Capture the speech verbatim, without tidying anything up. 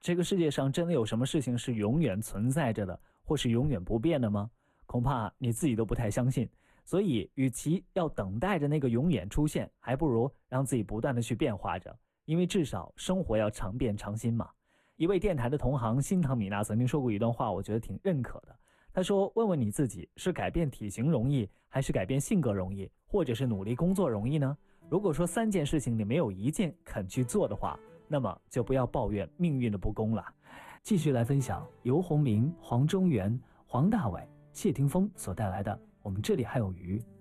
这个世界上真的有什么事情是永远存在着的，或是永远不变的吗？恐怕你自己都不太相信。所以与其要等待着那个永远出现，还不如让自己不断的去变化着，因为至少生活要常变常新嘛。一位电台的同行新唐米娜曾经说过一段话，我觉得挺认可的。他说，问问你自己，是改变体型容易，还是改变性格容易，或者是努力工作容易呢？如果说三件事情你没有一件肯去做的话，那么就不要抱怨命运的不公了。继续来分享游鸿明、黄中原、黄大炜、谢霆锋所带来的我们这里还有鱼。